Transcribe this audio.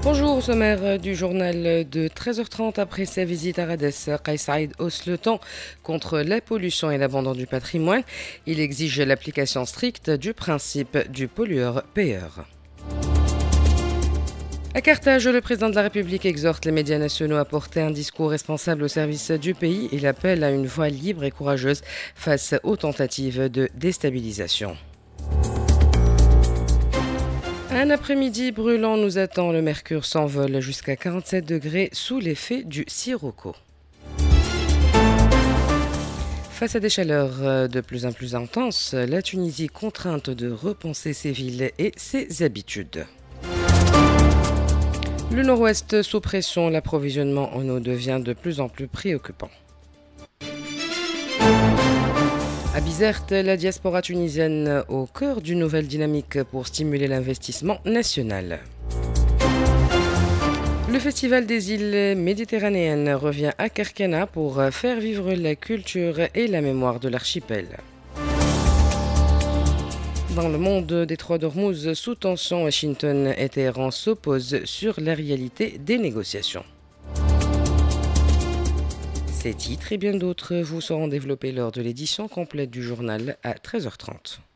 Bonjour, au sommaire du journal de 13h30. Après sa visite à Rades, Kais Saïed hausse le ton contre la pollution et l'abandon du patrimoine. Il exige l'application stricte du principe du pollueur-payeur. À Carthage, le président de la République exhorte les médias nationaux à porter un discours responsable au service du pays. Il appelle à une voix libre et courageuse face aux tentatives de déstabilisation. Un après-midi brûlant nous attend. Le mercure s'envole jusqu'à 47 degrés sous l'effet du sirocco. Face à des chaleurs de plus en plus intenses, la Tunisie contrainte de repenser ses villes et ses habitudes. Le nord-ouest sous pression, l'approvisionnement en eau devient de plus en plus préoccupant. À Bizerte, la diaspora tunisienne au cœur d'une nouvelle dynamique pour stimuler l'investissement national. Le Festival des îles méditerranéennes revient à Kerkena pour faire vivre la culture et la mémoire de l'archipel. Dans le monde des Trois d'Ormuz, sous tension, Washington et Téhéran s'opposent sur la réalité des négociations. Ces titres et bien d'autres vous seront développés lors de l'édition complète du journal à 13h30.